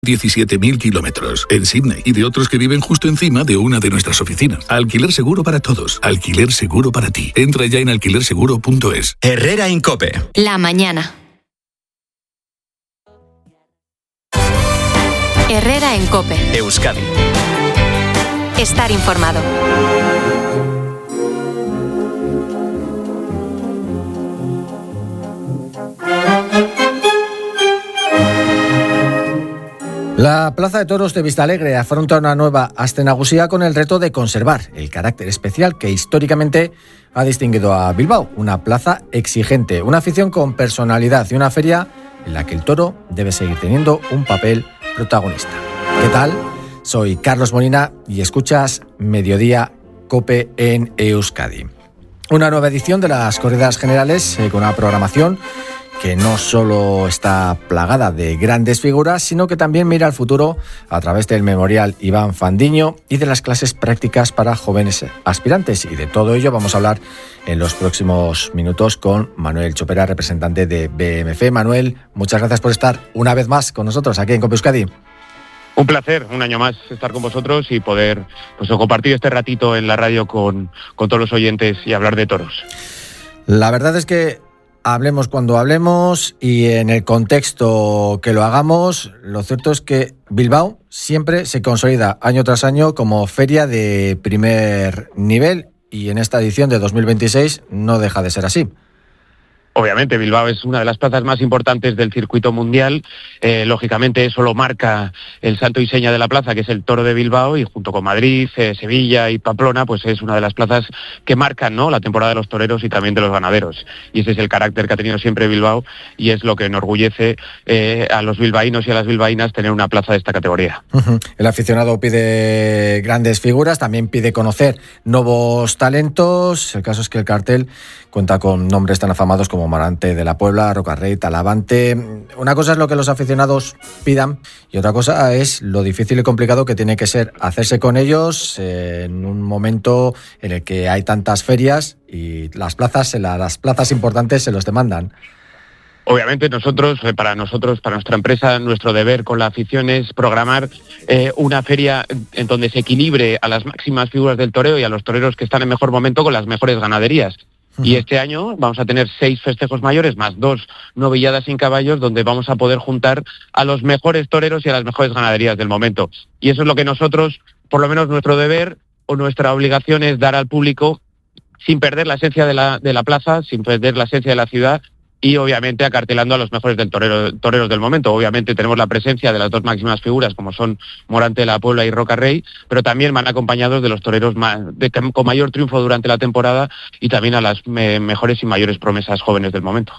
17.000 kilómetros en Sydney y de otros que viven justo encima de una de nuestras oficinas. Alquiler seguro para todos. Alquiler seguro para ti. Entra ya en alquilerseguro.es. Herrera Incope. La mañana. Herrera en Cope. Euskadi. Estar informado. La Plaza de Toros de Vistalegre afronta una nueva Aste Nagusia con el reto de conservar el carácter especial que históricamente ha distinguido a Bilbao. Una plaza exigente, una afición con personalidad y una feria en la que el toro debe seguir teniendo un papel protagonista. ¿Qué tal? Soy Carlos Molina y escuchas Mediodía Cope en Euskadi. Una nueva edición de las corridas generales con una programación que no solo está plagada de grandes figuras, sino que también mira al futuro a través del Memorial Iván Fandiño y de las clases prácticas para jóvenes aspirantes. Y de todo ello vamos a hablar en los próximos minutos con Manuel Chopera, representante de BMF. Manuel, muchas gracias por estar una vez más con nosotros aquí en Cope Euskadi. Un placer, un año más estar con vosotros y poder compartir este ratito en la radio con todos los oyentes y hablar de toros. La verdad es que hablemos cuando hablemos y en el contexto que lo hagamos, lo cierto es que Bilbao siempre se consolida año tras año como feria de primer nivel y en esta edición de 2026 no deja de ser así. Obviamente Bilbao es una de las plazas más importantes del circuito mundial, lógicamente eso lo marca el santo y seña de la plaza, que es el Toro de Bilbao, y junto con Madrid, Sevilla y Pamplona, pues es una de las plazas que marcan, ¿no?, la temporada de los toreros y también de los ganaderos, y ese es el carácter que ha tenido siempre Bilbao y es lo que enorgullece a los bilbaínos y a las bilbaínas tener una plaza de esta categoría. El aficionado pide grandes figuras, también pide conocer nuevos talentos. El caso es que el cartel cuenta con nombres tan afamados como Marante de la Puebla, Rocarrey, Talavante. Una cosa es lo que los aficionados pidan y otra cosa es lo difícil y complicado que tiene que ser hacerse con ellos en un momento en el que hay tantas ferias y las plazas importantes se los demandan. Obviamente para nuestra empresa, nuestro deber con la afición es programar una feria en donde se equilibre a las máximas figuras del toreo y a los toreros que están en mejor momento con las mejores ganaderías. Y este año vamos a tener 6 festejos mayores más 2 novilladas sin caballos, donde vamos a poder juntar a los mejores toreros y a las mejores ganaderías del momento. Y eso es lo que nosotros, por lo menos nuestro deber o nuestra obligación es dar al público sin perder la esencia de la plaza, sin perder la esencia de la ciudad y obviamente acartelando a los mejores toreros del momento. Obviamente tenemos la presencia de las 2 máximas figuras como son Morante de la Puebla y Rocarrey, pero también van acompañados de los toreros con mayor triunfo durante la temporada y también a las mejores y mayores promesas jóvenes del momento.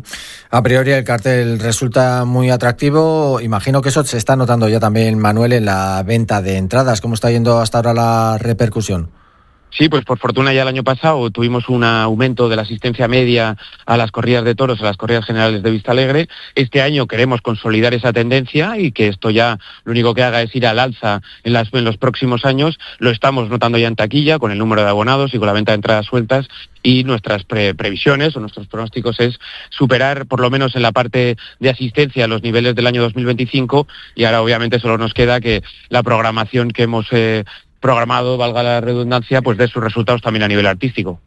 A priori el cartel resulta muy atractivo. Imagino que eso se está notando ya también, Manuel, en la venta de entradas. ¿Cómo está yendo hasta ahora la repercusión? Sí, pues por fortuna ya el año pasado tuvimos un aumento de la asistencia media a las corridas de toros, a las corridas generales de Vistalegre. Este año queremos consolidar esa tendencia y que esto ya lo único que haga es ir al alza en los próximos años. Lo estamos notando ya en taquilla con el número de abonados y con la venta de entradas sueltas y nuestras previsiones o nuestros pronósticos es superar por lo menos en la parte de asistencia los niveles del año 2025 y ahora obviamente solo nos queda que la programación que hemos programado, valga la redundancia, pues dé sus resultados también a nivel artístico.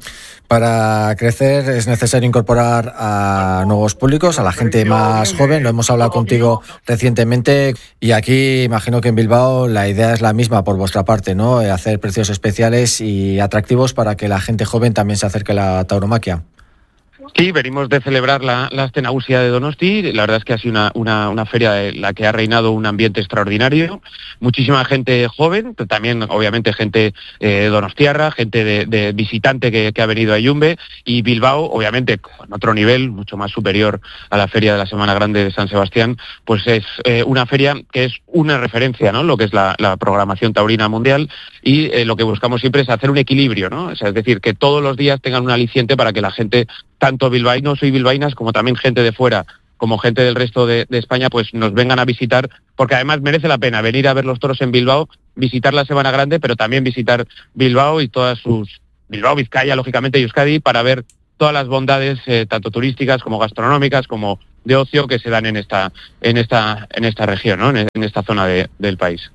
Para crecer es necesario incorporar a nuevos públicos, a la gente más joven. Lo hemos hablado contigo recientemente y aquí imagino que en Bilbao la idea es la misma por vuestra parte, ¿no? Hacer precios especiales y atractivos para que la gente joven también se acerque a la tauromaquia. Sí, venimos de celebrar la Aste Nagusia de Donosti. La verdad es que ha sido una feria en la que ha reinado un ambiente extraordinario. Muchísima gente joven, pero también obviamente gente donostiarra, gente de visitante que ha venido a Yumbe. Y Bilbao, obviamente, con otro nivel, mucho más superior a la feria de la Semana Grande de San Sebastián, pues es una feria que es una referencia, ¿no?, lo que es la programación taurina mundial. Y lo que buscamos siempre es hacer un equilibrio, ¿no? O sea, es decir, que todos los días tengan un aliciente para que la gente, tanto bilbaínos y bilbaínas como también gente de fuera, como gente del resto de España, pues nos vengan a visitar, porque además merece la pena venir a ver los toros en Bilbao, visitar la Semana Grande, pero también visitar Bilbao y todas sus... Bilbao, Vizcaya, lógicamente, y Euskadi, para ver todas las bondades, tanto turísticas como gastronómicas, como de ocio que se dan en esta región, ¿no? En esta zona del país.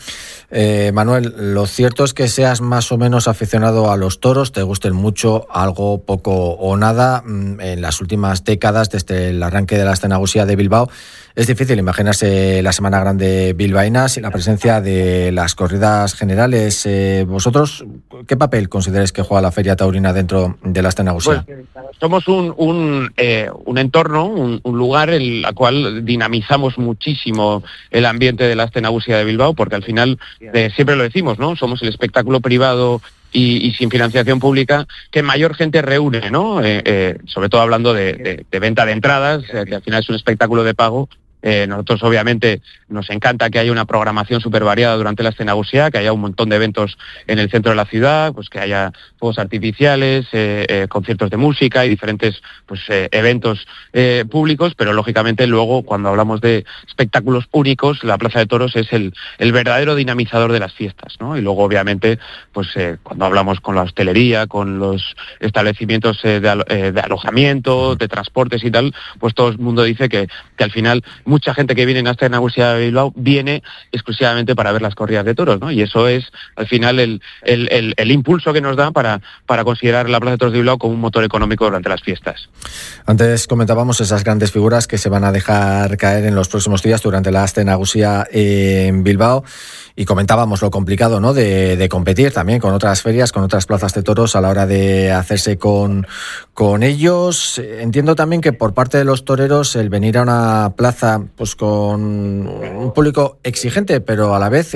Manuel, lo cierto es que seas más o menos aficionado a los toros, te gusten mucho, algo, poco o nada. En las últimas décadas, desde el arranque de la Astenagusía de Bilbao, es difícil imaginarse la Semana Grande bilbaína sin la presencia de las corridas generales. ¿Vosotros qué papel consideráis que juega la Feria Taurina dentro de la Astenagusía? Pues, somos un entorno, un lugar en el cual dinamizamos muchísimo el ambiente de la Astenagusía de Bilbao, porque al final, siempre lo decimos, ¿no? Somos el espectáculo privado y sin financiación pública que mayor gente reúne, ¿no? Sobre todo hablando de venta de entradas, que al final es un espectáculo de pago. Nosotros obviamente nos encanta que haya una programación súper variada durante la Astenagusía, que haya un montón de eventos en el centro de la ciudad, pues que haya fuegos artificiales, conciertos de música y diferentes eventos públicos, pero lógicamente luego cuando hablamos de espectáculos únicos, la Plaza de Toros es el verdadero dinamizador de las fiestas, ¿no? Y luego obviamente cuando hablamos con la hostelería, con los establecimientos de alojamiento, de transportes y tal, pues todo el mundo dice que al final mucha gente que viene en la Astenagusía de Bilbao viene exclusivamente para ver las corridas de toros, ¿no? Y eso es, al final, el impulso que nos da para considerar la Plaza de Toros de Bilbao como un motor económico durante las fiestas. Antes comentábamos esas grandes figuras que se van a dejar caer en los próximos días durante la Astenagusía en Bilbao, y comentábamos lo complicado, ¿no?, de competir también con otras ferias, con otras plazas de toros a la hora de hacerse con ellos. Entiendo también que por parte de los toreros el venir a una plaza pues con un público exigente, pero a la vez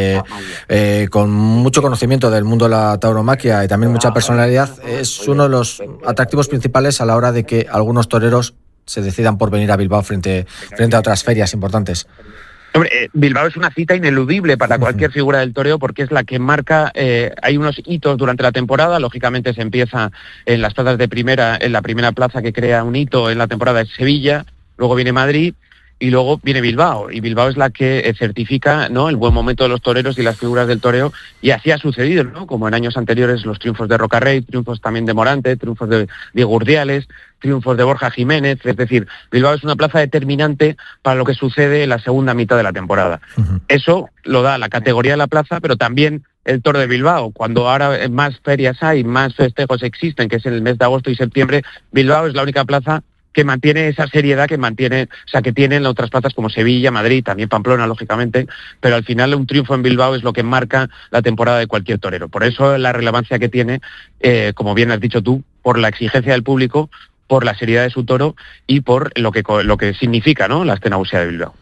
con mucho conocimiento del mundo de la tauromaquia y también mucha personalidad, es uno de los atractivos principales a la hora de que algunos toreros se decidan por venir a Bilbao frente a otras ferias importantes. Hombre, Bilbao es una cita ineludible para cualquier figura del toreo porque es la que marca, hay unos hitos durante la temporada, lógicamente se empieza en las plazas de primera, en la primera plaza que crea un hito en la temporada es Sevilla, luego viene Madrid y luego viene Bilbao, y Bilbao es la que certifica, ¿no?, el buen momento de los toreros y las figuras del toreo, y así ha sucedido, ¿no?, como en años anteriores los triunfos de Rocarrey, triunfos también de Morante, triunfos de Diego Urdiales, triunfos de Borja Jiménez. Es decir, Bilbao es una plaza determinante para lo que sucede en la segunda mitad de la temporada. Eso lo da la categoría de la plaza, pero también el Toro de Bilbao. Cuando ahora más ferias hay, más festejos existen, que es en el mes de agosto y septiembre, Bilbao es la única plaza que mantiene esa seriedad que tienen otras plazas como Sevilla, Madrid, también Pamplona, lógicamente, pero al final un triunfo en Bilbao es lo que marca la temporada de cualquier torero. Por eso la relevancia que tiene, como bien has dicho tú, por la exigencia del público, por la seriedad de su toro y por lo que significa, ¿no?, la Astenagusía de Bilbao.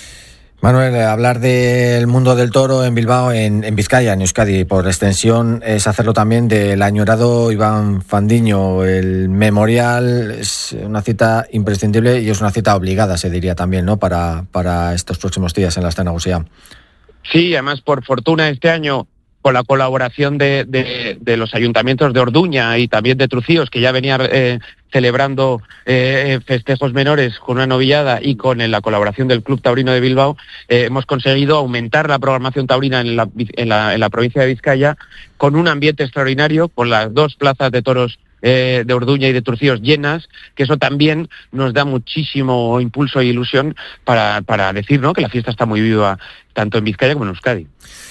Manuel, hablar del mundo del toro en Bilbao, en Vizcaya, en Euskadi, por extensión, es hacerlo también del añorado Iván Fandiño. El memorial es una cita imprescindible y es una cita obligada, se diría también, ¿no?, para estos próximos días en la Astenagusía. Sí, además, por fortuna, este año, con la colaboración de los ayuntamientos de Orduña y también de Trucíos, que ya venía celebrando festejos menores con una novillada, y con la colaboración del Club Taurino de Bilbao, hemos conseguido aumentar la programación taurina en la provincia de Vizcaya con un ambiente extraordinario, con las dos plazas de toros de Orduña y de Trucíos llenas, que eso también nos da muchísimo impulso e ilusión para decir, ¿no?, que la fiesta está muy viva tanto en Vizcaya como en Euskadi.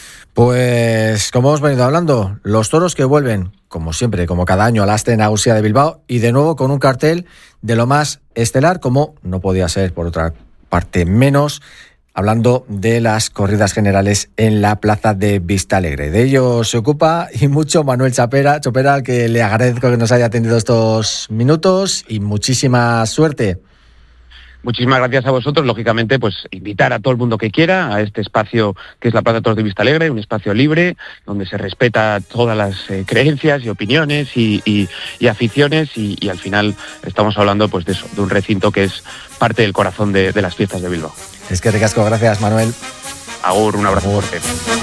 Pues, como hemos venido hablando, los toros que vuelven, como siempre, como cada año, a la Astenagusía de Bilbao, y de nuevo con un cartel de lo más estelar, como no podía ser por otra parte menos, hablando de las corridas generales en la plaza de Vistalegre. De ello se ocupa y mucho Manuel Chopera, al que le agradezco que nos haya atendido estos minutos, y muchísima suerte. Muchísimas gracias a vosotros. Lógicamente, pues invitar a todo el mundo que quiera a este espacio que es la Plaza de Toros de Vistalegre, un espacio libre donde se respeta todas las creencias y opiniones y aficiones, y al final estamos hablando pues de eso, de un recinto que es parte del corazón de las fiestas de Bilbao. Es que ricasco, gracias, Manuel. Agur, un abrazo fuerte.